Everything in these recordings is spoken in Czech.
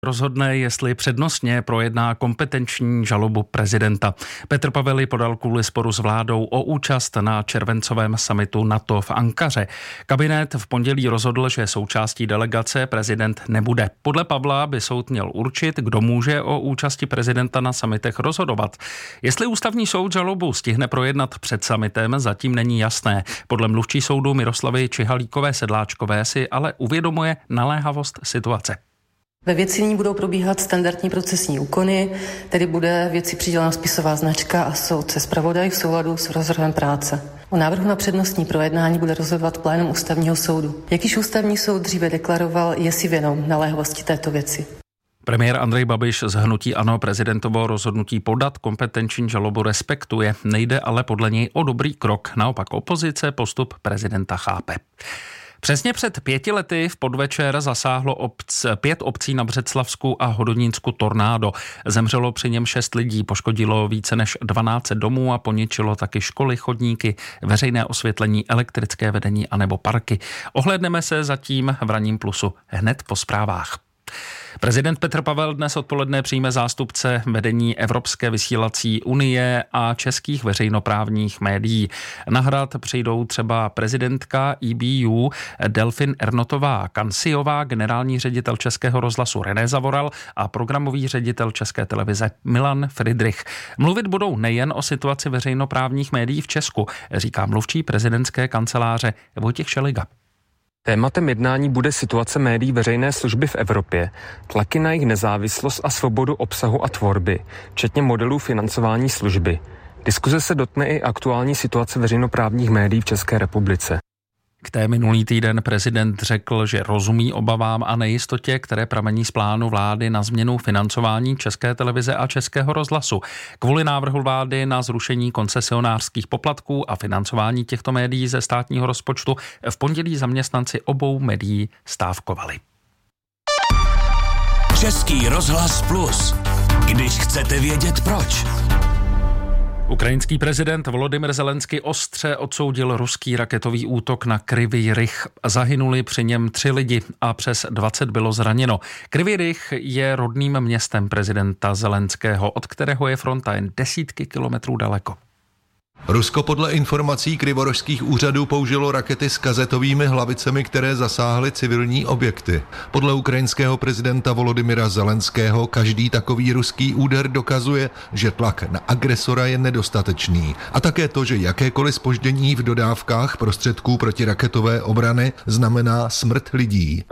Rozhodne, jestli přednostně projedná kompetenční žalobu prezidenta. Petr Pavel ji podal kvůli sporu s vládou o účast na červencovém summitu NATO v Ankaře. Kabinet v pondělí rozhodl, že součástí delegace prezident nebude. Podle Pavla by soud měl určit, kdo může o účasti prezidenta na summitech rozhodovat. Jestli ústavní soud žalobu stihne projednat před summitem, zatím není jasné. Podle mluvčí soudu Miroslavy Čihalíkové-Sedláčkové si ale uvědomuje naléhavost situace. Ve věci nyní budou probíhat standardní procesní úkony, tedy bude věci přidělena spisová značka a soudce zpravodaj v souladu s rozvrhem práce. O návrhu na přednostní projednání bude rozhodovat plénum ústavního soudu. Jak již ústavní soud dříve deklaroval, je si vědom naléhavosti této věci. Premiér Andrej Babiš z hnutí ANO prezidentovo rozhodnutí podat kompetenční žalobu respektuje. Nejde ale podle něj o dobrý krok. Naopak opozice postup prezidenta chápe. Přesně před 5 lety v podvečer zasáhlo 5 obcí na Břeclavsku a Hodonínsku tornádo. Zemřelo při něm 6 lidí, poškodilo více než 12 domů a poničilo taky školy, chodníky, veřejné osvětlení, elektrické vedení anebo parky. Ohlédneme se zatím v ranním plusu hned po zprávách. Prezident Petr Pavel dnes odpoledne přijme zástupce vedení Evropské vysílací unie a českých veřejnoprávních médií. Na hrad přijdou třeba prezidentka EBU Delfin Ernotová Kanciová, generální ředitel Českého rozhlasu René Zavoral a programový ředitel České televize Milan Friedrich. Mluvit budou nejen o situaci veřejnoprávních médií v Česku, říká mluvčí prezidentské kanceláře Vojtěch Šeliga. Tématem jednání bude situace médií veřejné služby v Evropě, tlaky na jejich nezávislost a svobodu obsahu a tvorby, včetně modelů financování služby. Diskuze se dotkne i aktuální situace veřejnoprávních médií v České republice. K té minulý týden prezident řekl, že rozumí obavám a nejistotě, které pramení z plánu vlády na změnu financování České televize a Českého rozhlasu. Kvůli návrhu vlády na zrušení koncesionářských poplatků a financování těchto médií ze státního rozpočtu v pondělí zaměstnanci obou médií stávkovali. Český rozhlas Plus. Když chcete vědět proč. Ukrajinský prezident Volodymyr Zelenský ostře odsoudil ruský raketový útok na Kryvyi Rih. Zahynuli při něm 3 lidi a přes 20 bylo zraněno. Kryvyi Rih je rodným městem prezidenta Zelenského, od kterého je fronta jen desítky kilometrů daleko. Rusko podle informací kryvorožských úřadů použilo rakety s kazetovými hlavicemi, které zasáhly civilní objekty. Podle ukrajinského prezidenta Volodymyra Zelenského každý takový ruský úder dokazuje, že tlak na agresora je nedostatečný. A také to, že jakékoliv zpoždění v dodávkách prostředků protiraketové obrany znamená smrt lidí.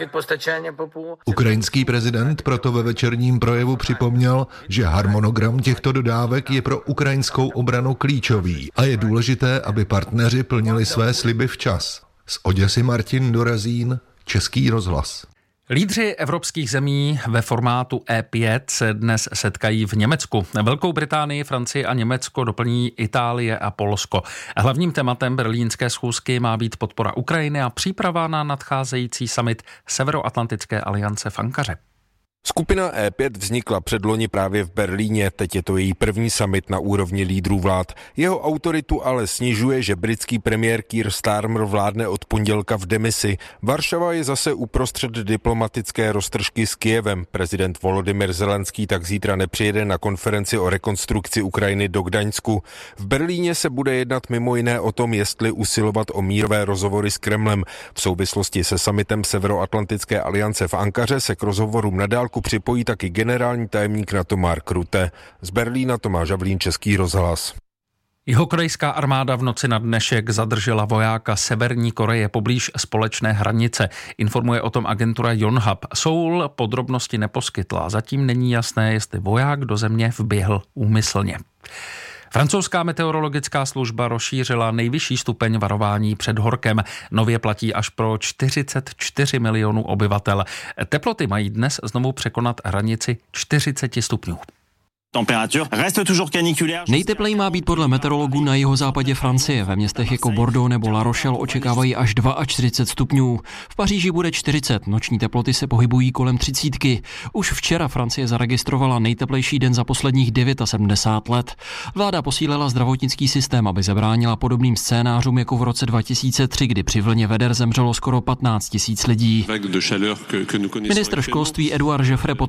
Ukrajinský prezident proto ve večerním projevu připomněl, že harmonogram těchto dodávek je pro ukrajinskou obranu klíčový. A je důležité, aby partneři plnili své sliby včas. Z Oděsy Martin Dorazín, Český rozhlas. Lídři evropských zemí ve formátu E5 se dnes setkají v Německu. Velkou Británii, Francii a Německo doplní Itálie a Polsko. Hlavním tématem berlínské schůzky má být podpora Ukrajiny a příprava na nadcházející summit Severoatlantické aliance v Ankaře. Skupina E5 vznikla předloni právě v Berlíně, teď je to její první summit na úrovni lídrů vlád. Jeho autoritu ale snižuje, že britský premiér Keir Starmer vládne od pondělka v demisi. Varšava je zase uprostřed diplomatické roztržky s Kyjevem. Prezident Volodymyr Zelenský tak zítra nepřijede na konferenci o rekonstrukci Ukrajiny do Gdaňsku. V Berlíně se bude jednat mimo jiné o tom, jestli usilovat o mírové rozhovory s Kremlem. V souvislosti se summitem Severoatlantické aliance v Ankaře se k rozhovorům nadál připojí taky generální tajemník NATO Mark Rutte. Z Berlína Tomáš Havlín, Český rozhlas. Jihokorejská armáda v noci na dnešek zadržela vojáka Severní Koreje poblíž společné hranice. Informuje o tom agentura Yonhap. Seoul podrobnosti neposkytla. Zatím není jasné, jestli voják do země vběhl úmyslně. Francouzská meteorologická služba rozšířila nejvyšší stupeň varování před horkem. Nově platí až pro 44 milionů obyvatel. Teploty mají dnes znovu překonat hranici 40 stupňů. Nejtepleji má být podle meteorologů na jihozápadě Francie. Ve městech jako Bordeaux nebo La Rochelle očekávají až 42 stupňů. V Paříži bude 40, noční teploty se pohybují kolem 30. Už včera Francie zaregistrovala nejteplejší den za posledních 79 let. Vláda posílila zdravotnický systém, aby zabránila podobným scénářům jako v roce 2003, kdy při vlně veder zemřelo skoro 15 000 lidí. Ministr školství Edouard Jeffrey